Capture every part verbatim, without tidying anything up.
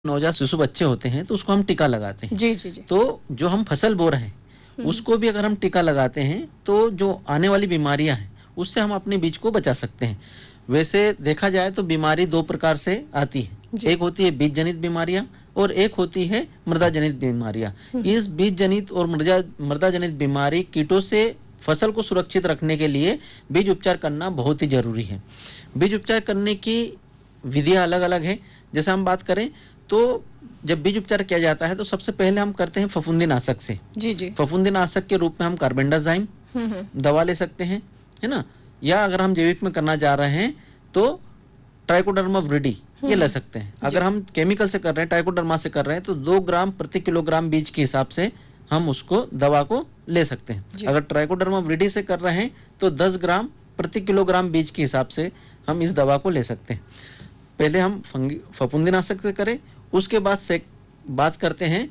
नवजात शिशु बच्चे होते हैं तो उसको हम टीका लगाते हैं। जी, जी, जी। तो जो हम फसल बो रहे हैं हुँ, उसको भी अगर हम टीका लगाते हैं तो जो आने वाली बीमारियां हैं उससे हम अपने बीज को बचा सकते हैं। वैसे देखा जाए तो बीमारी दो प्रकार से आती है, जी। एक होती है बीज जनित बीमारियां और एक होती है मृदा जनित बीमारियां। हुँ, इस बीज जनित और मृदा मृदा जनित बीमारी कीटों से फसल को सुरक्षित रखने के लिए बीज उपचार करना बहुत ही जरूरी है। बीज उपचार करने की विधियां अलग अलग है। जैसे हम बात करें तो जब बीज उपचार किया जाता है तो सबसे पहले हम करते हैं फफूंदीनाशक से। जी, जी। फफूंदीनाशक के रूप में हम कार्बेंडाजाइम हुँ, हुँ। दवा ले सकते हैं, है ना? या अगर हम जैविक में करना चाह रहे हैं तो ट्राइकोडर्मा विरिडी ये ले सकते हैं। अगर हम केमिकल से कर रहे हैं, ट्राइकोडर्मा से कर रहे हैं तो दो ग्राम प्रति किलोग्राम बीज के हिसाब से हम उसको दवा को ले सकते हैं। अगर ट्राइकोडर्मा विरिडी से कर रहे हैं तो दस ग्राम प्रति किलोग्राम बीज के हिसाब से हम इस दवा को ले सकते हैं। पहले हम फफूंदीनाशक से करें, उसके बाद से बात करते हैं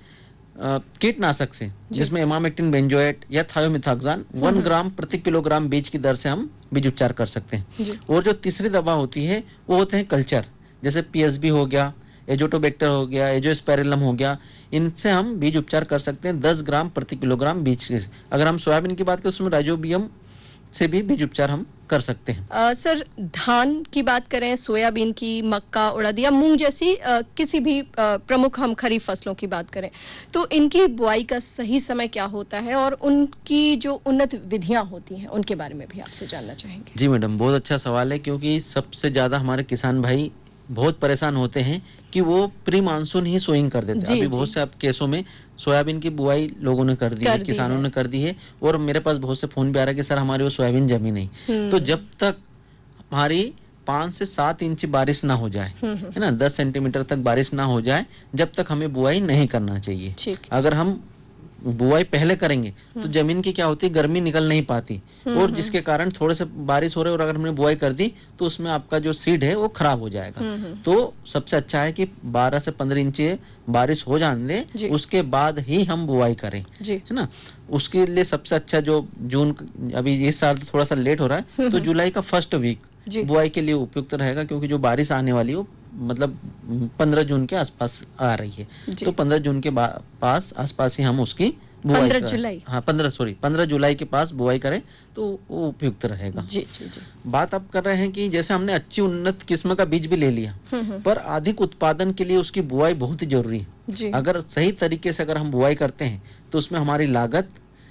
कीटनाशक से जिसमें इमामेक्टिन बेंजोएट या थायोमिथाक्सान वन ग्राम प्रति किलोग्राम बीज की दर से हम बीज उपचार कर सकते हैं। और जो तीसरी दवा होती है वो होते हैं कल्चर, जैसे पीएसबी हो गया, एजोटोबैक्टर हो गया, एजोस्पेरिलम हो गया, इनसे हम बीज उपचार कर सकते हैं दस ग्राम प्रति किलोग्राम बीज के। अगर हम सोयाबीन की बात करें उसमें राइजोबियम से भी बीज उपचार हम कर सकते हैं। आ, सर धान की बात करें, सोयाबीन की, मक्का, उड़द या मूंग जैसी आ, किसी भी आ, प्रमुख हम खरीफ फसलों की बात करें तो इनकी बुआई का सही समय क्या होता है और उनकी जो उन्नत विधियां होती हैं उनके बारे में भी आपसे जानना चाहेंगे। जी मैडम, बहुत अच्छा सवाल है क्योंकि सबसे ज्यादा हमारे किसान भाई बहुत परेशान होते हैं कि वो प्री मानसून ही सोइंग कर देते हैं। अभी बहुत से अब केसों में सोयाबीन की बुआई लोगों ने कर दी है, किसानों ने कर दी है और मेरे पास बहुत से फोन भी आ रहा है कि सर हमारी वो सोयाबीन जमी नहीं। तो जब तक हमारी पांच से सात इंच बारिश ना हो जाए, है ना, दस सेंटीमीटर तक बारिश ना हो जाए, जब तक हमें बुआई नहीं करना चाहिए। अगर हम बुआई पहले करेंगे तो जमीन की क्या होती है, गर्मी निकल नहीं पाती और जिसके कारण थोड़े से बारिश हो रहे और अगर हमने बुआई कर दी तो उसमें आपका जो सीड है वो खराब हो जाएगा। तो सबसे अच्छा है कि बारह से पंद्रह इंच बारिश हो जाने दे, उसके बाद ही हम बुआई करें, है ना। उसके लिए सबसे अच्छा जो जून, अभी इस साल थोड़ा सा लेट हो रहा है तो जुलाई का फर्स्ट वीक बुआई के लिए उपयुक्त रहेगा क्योंकि जो बारिश आने वाली है मतलब पंद्रह जून के आसपास आ रही है। तो पंद्रह जून के पास आसपास ही हम उसकी बुआई पंद्रह जुलाई हाँ पंद्रह सॉरी पंद्रह जुलाई के पास बुआई करें तो वो उपयुक्त रहेगा। जी, जी, जी। बात अब कर रहे हैं कि जैसे हमने अच्छी उन्नत किस्म का बीज भी ले लिया पर अधिक उत्पादन के लिए उसकी बुआई बहुत ही जरूरी है। अगर सही तरीके से अगर हम बुआई करते हैं तो उसमें हमारी लागत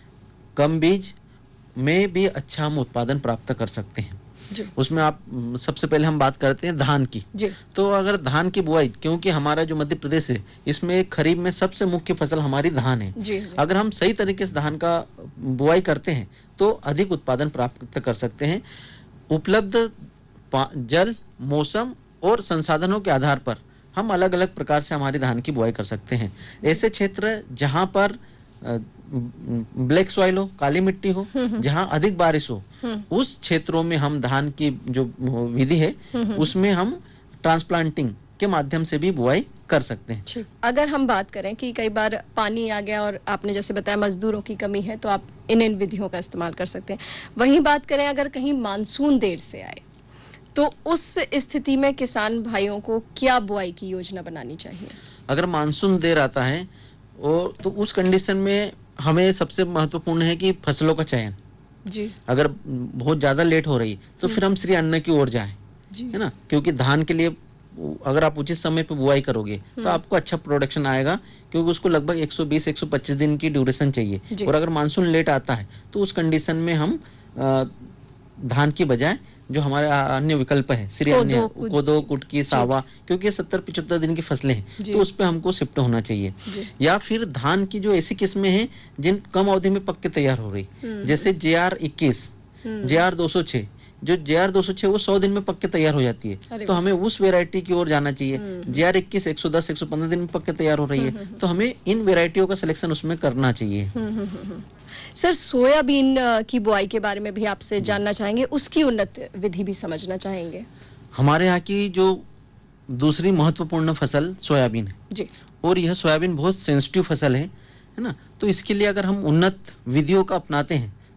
कम, बीज में भी अच्छा हम उत्पादन प्राप्त कर सकते हैं। उसमें आप सबसे पहले हम बात करते हैं धान की। तो अगर धान की बुआई, क्योंकि हमारा जो मध्य प्रदेश है इसमें खरीफ में सबसे मुख्य फसल हमारी धान है। जी, जी। अगर हम सही तरीके से धान का बुआई करते हैं तो अधिक उत्पादन प्राप्त कर सकते हैं। उपलब्ध जल, मौसम और संसाधनों के आधार पर हम अलग अलग प्रकार से हमारी धान की बुआई कर सकते हैं। ऐसे क्षेत्र जहां पर ब्लैक सॉइल हो, काली मिट्टी हो, जहां अधिक बारिश हो, उस क्षेत्रों में हम धान की जो विधि है उसमें हम ट्रांसप्लांटिंग के माध्यम से भी बुआई कर सकते हैं। अगर हम बात करें कि कई बार पानी आ गया और आपने जैसे बताया मजदूरों की कमी है तो आप इन इन विधियों का इस्तेमाल कर सकते हैं। वहीं बात करें अगर कहीं मानसून देर से आए तो उस स्थिति में किसान भाइयों को क्या बुआई की योजना बनानी चाहिए? अगर मानसून देर आता है और तो उस कंडीशन में हमें सबसे महत्वपूर्ण है कि फसलों का चयन। जी। अगर बहुत ज्यादा लेट हो रही तो फिर हम श्री अन्न की ओर जाएं, है ना, क्योंकि धान के लिए अगर आप उचित समय पे बुआई करोगे तो आपको अच्छा प्रोडक्शन आएगा क्योंकि उसको लगभग एक सौ बीस एक सौ पच्चीस दिन की ड्यूरेशन चाहिए। और अगर मानसून लेट आता है तो उस कंडीशन में हम आ, धान की बजाय जो हमारे अन्य विकल्प है, श्री अन्य, कोदो, कुटकी, सावा, क्योंकि ये सत्तर पिछहत्तर दिन की फसलें हैं तो उस पे हमको शिफ्ट होना चाहिए। या फिर धान की जो ऐसी किस्में हैं जिन कम अवधि में पक के तैयार हो रही, जैसे जे आर इक्कीस, जे आर दो सौ छह, जो जे आर दो सौ छह वो सौ दिन में पक के तैयार हो जाती है तो हमें उस वेराइटी की ओर जाना चाहिए। जे आर इक्कीस एक सौ दस एक सौ पंद्रह दिन में पक के तैयार हो रही है तो हमें इन वेराइटियों का सिलेक्शन उसमें करना चाहिए। सर सोयाबीन की बुआई के बारे में भी आपसे जानना चाहेंगे, उसकी उन्नत विधि भी समझना चाहेंगे। हमारे यहाँ की जो दूसरी महत्वपूर्ण फसल सोयाबीन है जी, और यह सोयाबीन बहुत सेंसिटिव फसल है, है ना। तो इसके लिए अगर हम उन्नत विधियों का अपनाते हैं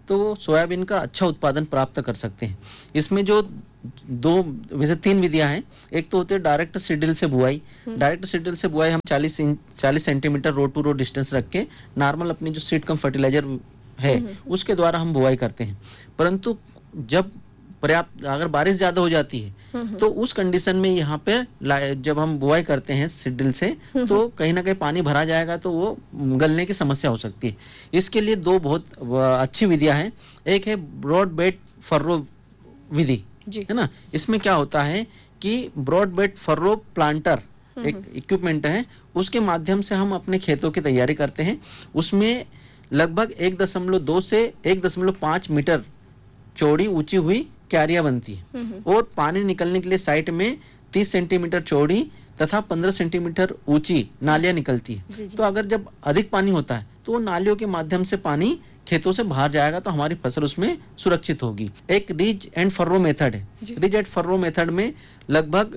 तो सोयाबीन का अच्छा उत्पादन प्राप्त कर सकते हैं। इसमें जो दो वैसे तीन विधियां हैं। एक तो होती है डायरेक्ट सीडल से बुआई। डायरेक्ट सीडल से बुआई हम चालीस इंच चालीस centimetre row to row distance रख के नॉर्मल अपनी जो सीड कम फर्टिलाइजर है उसके द्वारा हम बुआई करते हैं। परंतु जब पर्याप्त अगर बारिश ज्यादा हो जाती है तो उस कंडीशन में यहाँ पे जब हम बुआई करते हैं सीडल से तो कहीं ना कहीं पानी भरा जाएगा तो वो गलने की समस्या हो सकती है। इसके लिए दो बहुत अच्छी विधियां हैं। एक है ब्रॉड बेड फर्रो विधि, है ना। इसमें क्या होता है कि ब्रॉड बेड फर्रो प्लांटर एक इक्विपमेंट है, उसके माध्यम से हम अपने खेतों की तैयारी करते हैं। उसमें लगभग एक दशमलव दो से एक दशमलव पांच मीटर चौड़ी ऊंची हुई क्यारियां बनती है और पानी निकलने के लिए साइड में तीस सेंटीमीटर चौड़ी तथा पंद्रह सेंटीमीटर ऊंची नालियां निकलती है। जी जी। तो अगर जब अधिक पानी होता है तो नालियों के माध्यम से पानी खेतों से बाहर जाएगा तो हमारी फसल उसमें सुरक्षित होगी। एक रिज एंड फर्रो मेथड है। रिज एंड फर्रो मेथड में लगभग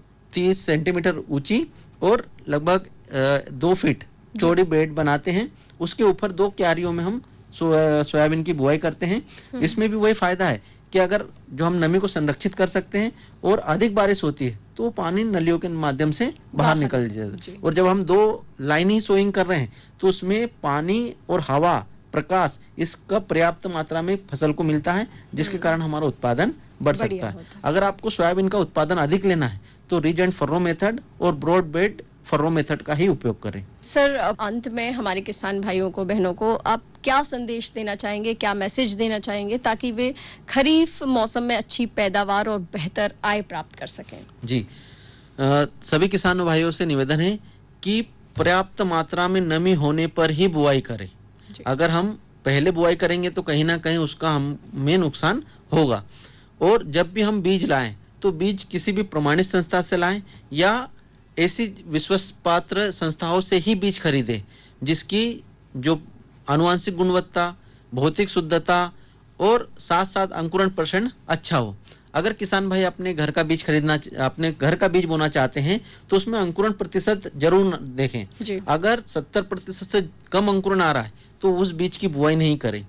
तीस सेंटीमीटर ऊंची और लगभग दो फीट चौड़ी बेड बनाते हैं। उसके ऊपर दो क्यारियों में हम सोयाबीन की बुआई करते हैं। इसमें भी वही फायदा है कि अगर जो हम नमी को संरक्षित कर सकते हैं और अधिक बारिश होती है तो वो पानी नलियों के माध्यम से बाहर निकल जाता है। और जब हम दो लाइन ही सोइंग कर रहे हैं तो उसमें पानी और हवा प्रकाश इसका पर्याप्त मात्रा में फसल को मिलता है, जिसके कारण हमारा उत्पादन बढ़ सकता है। अगर आपको सोयाबीन का उत्पादन अधिक लेना है तो रिज एंड फर्रो मेथड और ब्रॉड बेड फर्रो मेथड का ही उपयोग करें। सर, अंत में हमारे किसान भाइयों को बहनों को आप क्या संदेश देना चाहेंगे, क्या मैसेज देना चाहेंगे ताकि वे खरीफ मौसम में अच्छी पैदावार और बेहतर आय प्राप्त कर सकें? जी, आ, सभी किसान भाइयों से निवेदन है कि पर्याप्त मात्रा में नमी होने पर ही बुआई करें। अगर हम पहले बुआई करेंगे तो कहीं ना कहीं उसका हमें नुकसान होगा। और जब भी हम बीज लाएं तो बीज किसी भी प्रमाणित संस्था से लाएं या ऐसी विश्वास पात्र संस्थाओं से ही बीज खरीदें जिसकी जो आनुवांशिक गुणवत्ता, भौतिक शुद्धता और साथ साथ अंकुरण परसेंट अच्छा हो। अगर किसान भाई अपने घर का बीज खरीदना अपने घर का बीज बोना चाहते हैं तो उसमें अंकुरण प्रतिशत जरूर देखें। अगर सत्तर प्रतिशत से कम अंकुरण आ रहा है तो उस बीज की बुआई नहीं करें।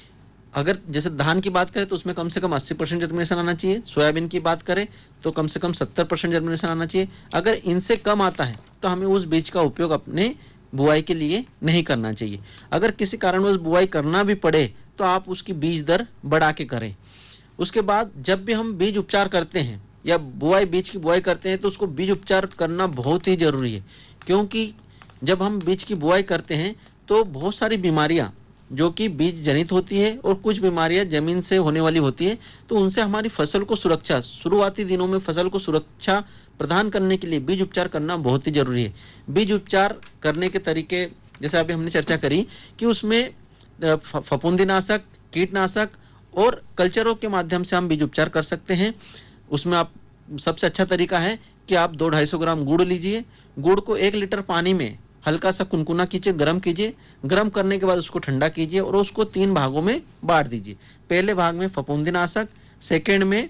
अगर जैसे धान की बात करें तो उसमें कम से कम अस्सी परसेंट जर्मिनेशन आना चाहिए। सोयाबीन की बात करें तो कम से कम सत्तर परसेंट जर्मिनेशन आना चाहिए। अगर इनसे कम आता है तो हमें उस बीज का उपयोग अपने बुआई के लिए नहीं करना चाहिए। अगर किसी कारणवश बुआई करना भी पड़े तो आप उसकी बीज दर बढ़ा के करें। उसके बाद जब भी हम बीज उपचार करते हैं या बुआई बीज की बुआई करते हैं तो उसको बीज उपचार करना बहुत ही जरूरी है, क्योंकि जब हम बीज की बुआई करते हैं तो बहुत सारी बीमारियां जो कि बीज जनित होती है और कुछ बीमारियां जमीन से होने वाली होती है, तो उनसे हमारी फसल को सुरक्षा शुरुआती दिनों में फसल को सुरक्षा प्रदान करने के लिए बीज उपचार करना बहुत ही जरूरी है। बीज उपचार करने के तरीके जैसे अभी हमने चर्चा करी कि उसमें फफूंदीनाशक, कीटनाशक और कल्चरों के माध्यम से हम बीज उपचार कर सकते हैं। उसमें आप सबसे अच्छा तरीका है कि आप दो ढाई सौ ग्राम गुड़ लीजिए। गुड़ को एक लीटर पानी में हल्का सा कुनकुना कीजिए, गर्म कीजिए। गर्म करने के बाद उसको ठंडा कीजिए और उसको तीन भागों में बांट दीजिए। पहले भाग में फफूंदीनाशक, सेकेंड में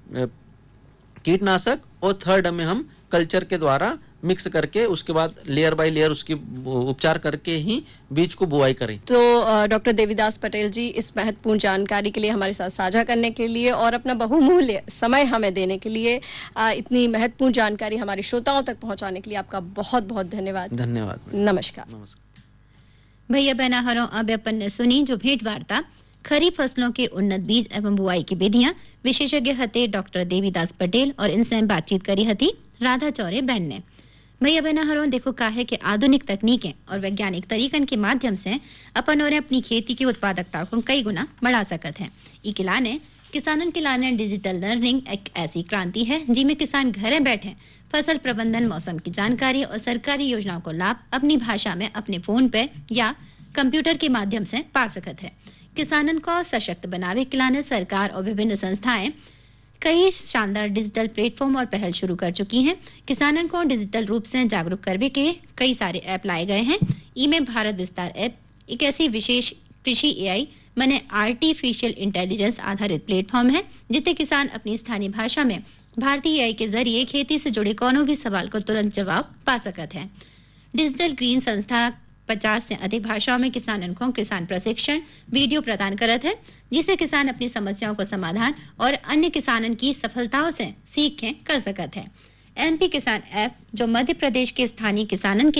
कीटनाशक और थर्ड में हम कल्चर के द्वारा मिक्स करके उसके बाद लेयर बाय लेयर उसकी उपचार करके ही बीज को बुआई करें। तो डॉक्टर देवीदास पटेल जी, इस महत्वपूर्ण जानकारी के लिए हमारे साथ साझा करने के लिए और अपना बहुमूल्य समय हमें देने के लिए, इतनी महत्वपूर्ण जानकारी हमारे श्रोताओं तक पहुंचाने के लिए आपका बहुत बहुत धन्यवाद। धन्यवाद। नमस्कार। नमस्कार भैया बहना हरों, अब अपन ने सुनी जो भेंट वार्ता खरीफ फसलों के उन्नत बीज एवं बुआई की विधियां विशेषज्ञ हते डॉक्टर देवीदास पटेल और इनसे बातचीत करी हती राधा चौरे बहन ने। भैया बहना हरों, देखो का है कि आधुनिक तकनीकें और वैज्ञानिक तरीकन के माध्यम से अपन और अपनी खेती की उत्पादकता को कई गुना बढ़ा सकते हैं। ई किलाने किसानन के लाने डिजिटल लर्निंग एक ऐसी क्रांति है जिसमें किसान घरे बैठे फसल प्रबंधन, मौसम की जानकारी और सरकारी योजनाओं को लाभ अपनी भाषा में अपने फोन पे या कंप्यूटर के माध्यम से पा सकते हैं। किसानन को सशक्त बनावे के लाने सरकार और विभिन्न संस्थाएं कई शानदार डिजिटल प्लेटफॉर्म और पहल शुरू कर चुकी हैं। किसानन को डिजिटल रूप से जागरूक करने के कई सारे ऐप लाए गए हैं। इनमें भारत विस्तार ऐप एक ऐसी विशेष कृषि एआई माने आर्टिफिशियल इंटेलिजेंस आधारित प्लेटफॉर्म है जिससे किसान अपनी स्थानीय भाषा में भारतीय एआई के जरिए खेती से जुड़े कोनो भी सवाल को तुरंत जवाब पा सकते हैं। डिजिटल ग्रीन संस्था पचास से अधिक भाषाओं में किसानन को किसान प्रशिक्षण वीडियो प्रदान करत है, जिसे किसान अपनी समस्याओं को समाधान और अन्य किसानन की सफलताओं से सीखें कर सकत है। एमपी किसान ऐप जो मध्य प्रदेश के स्थानीय किसानन के